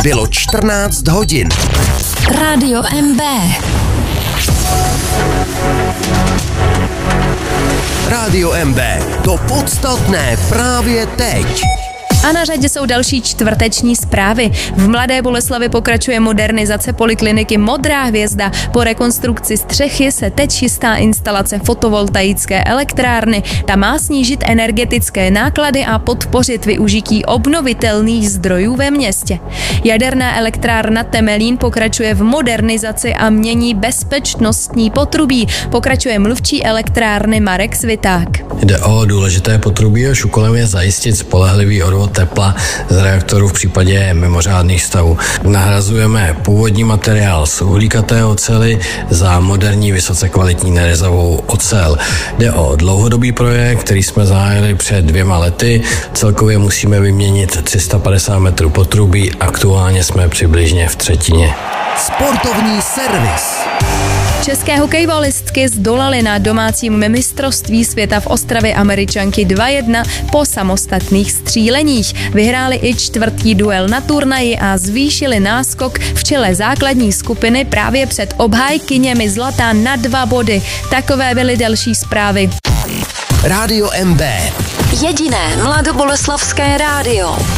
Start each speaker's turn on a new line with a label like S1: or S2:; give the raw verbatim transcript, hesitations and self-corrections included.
S1: Bylo čtrnáct hodin.
S2: Rádio M B.
S1: Rádio M B. To podstatné právě teď.
S3: A na řadě jsou další čtvrteční zprávy. V Mladé Boleslavi pokračuje modernizace polikliniky Modrá hvězda. Po rekonstrukci střechy se teď chystá instalace fotovoltaické elektrárny. Ta má snížit energetické náklady a podpořit využití obnovitelných zdrojů ve městě. Jaderná elektrárna Temelín pokračuje v modernizaci a mění bezpečnostní potrubí. Pokračuje mluvčí elektrárny Marek Sviták.
S4: Jde o důležité potrubí, jehož úkolem je zajistit spolehlivý odvod tepla z reaktoru v případě mimořádných stavů. Nahrazujeme původní materiál z uhlíkaté oceli za moderní vysoce kvalitní nerezovou ocel. Jde o dlouhodobý projekt, který jsme zahájili před dvěma lety. Celkově musíme vyměnit tři sta padesát metrů potrubí, aktuálně jsme přibližně v třetině.
S1: Sportovní servis.
S3: České hokejbalistky zdolaly na domácím mistrovství světa v Ostravě Američanky dva jedna po samostatných stříleních. Vyhráli i čtvrtý duel na turnaji a zvýšili náskok v čele základní skupiny právě před obhájkyněmi zlata na dva body. Takové byly další zprávy.
S1: Rádio M B.
S2: Jediné mladoboleslavské rádio.